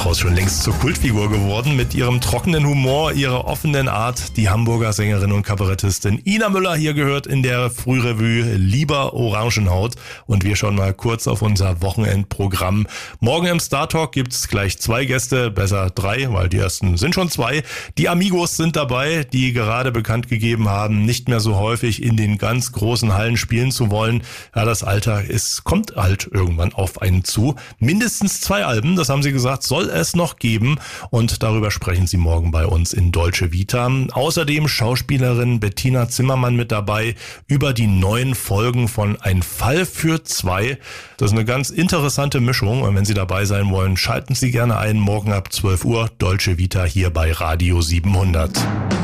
daraus schon längst zur Kultfigur geworden. Mit ihrem trockenen Humor, ihrer offenen Art, die Hamburger Sängerin und Kabarettistin Ina Müller hier gehört in der Frührevue Lieber Orangenhaut. Und wir schauen mal kurz auf unser Wochenendprogramm. Morgen im Star Talk gibt's gleich 2 Gäste, besser 3, weil die ersten sind schon 2. Die Amigos sind dabei, die gerade bekannt gegeben haben, nicht mehr so häufig in den ganz großen Hallen spielen zu wollen. Ja, das Alter kommt halt irgendwann auf einen zu. Mindestens 2 Alben, das haben sie gesagt, soll es noch geben. Und darüber sprechen sie morgen bei uns in Dolce Vita. Außerdem Schauspielerin Bettina Zimmermann mit dabei über die neuen Folgen von Ein Fall für 2. Das ist eine ganz interessante Mischung. Und wenn Sie dabei sein wollen, schalten Sie gerne ein. Morgen ab 12 Uhr Dolce Vita hier bei Radio 700.